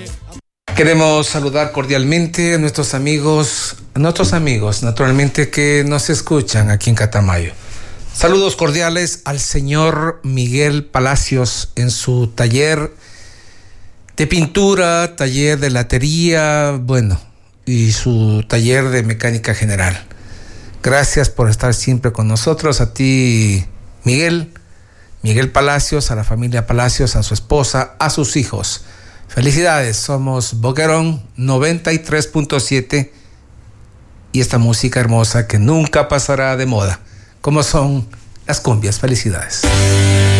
Queremos saludar cordialmente a nuestros amigos naturalmente que nos escuchan aquí en Catamayo. Saludos cordiales al señor Miguel Palacios en su taller de pintura, taller de latería, y su taller de mecánica general. Gracias por estar siempre con nosotros. A ti, Miguel Palacios, a la familia Palacios, a su esposa, a sus hijos. Felicidades, somos Boquerón 93.7 y esta música hermosa que nunca pasará de moda, como son las cumbias. Felicidades.